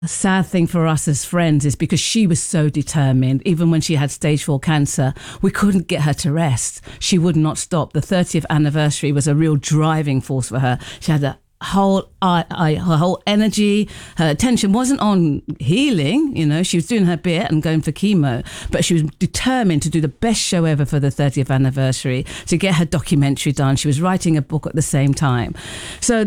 A sad thing for us as friends is because she was so determined. Even when she had stage 4 cancer, we couldn't get her to rest. She would not stop. The 30th anniversary was a real driving force for her. She had her whole energy, her attention wasn't on healing. She was doing her bit and going for chemo, but she was determined to do the best show ever for the 30th anniversary, to get her documentary done. She was writing a book at the same time. So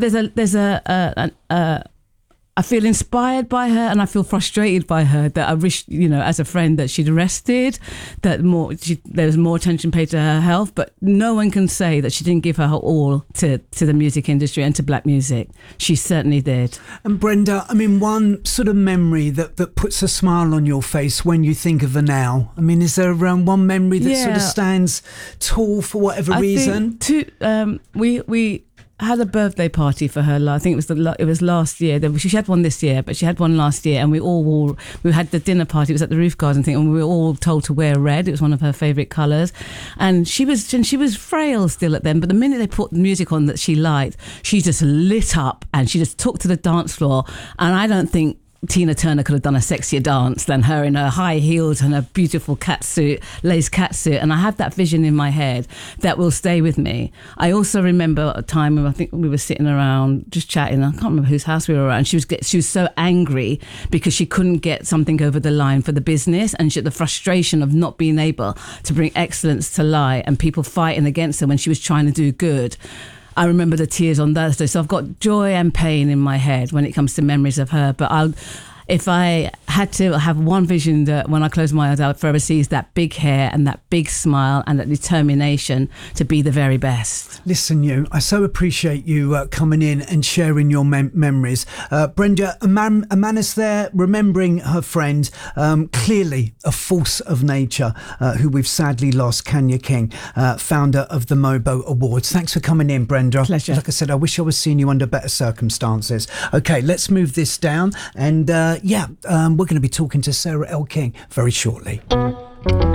I feel inspired by her, and I feel frustrated by her, that I wish, as a friend, that she'd rested, that there was more attention paid to her health. But no one can say that she didn't give her all to the music industry and to black music. She certainly did. And Brenda, one sort of memory that puts a smile on your face when you think of her now. Is there one memory that sort of stands tall for whatever reason? We had a birthday party for her. I think it was last year. She had one this year, but she had one last year, and we had the dinner party. It was at the Roof Garden thing, and we were all told to wear red. It was one of her favourite colours, and she was frail still at then. But the minute they put the music on that she liked, she just lit up, and she just took to the dance floor. And I don't think Tina Turner could have done a sexier dance than her in her high heels and her beautiful lace catsuit. And I have that vision in my head that will stay with me. I also remember a time when I think we were sitting around just chatting. I can't remember whose house we were at. And she was so angry because she couldn't get something over the line for the business, and the frustration of not being able to bring excellence to light and people fighting against her when she was trying to do good. I remember the tears on Thursday. So I've got joy and pain in my head when it comes to memories of her. But if I had to have one vision, that when I close my eyes, I would forever see is that big hair and that big smile and that determination to be the very best. Listen, I so appreciate you coming in and sharing your memories. Brenda, Amannis there, remembering her friend, clearly a force of nature, who we've sadly lost, Kanya King, founder of the Mobo Awards. Thanks for coming in, Brenda. Pleasure. Like I said, I wish I was seeing you under better circumstances. Okay, let's move this down, and we're going to be talking to Sarah L. King very shortly.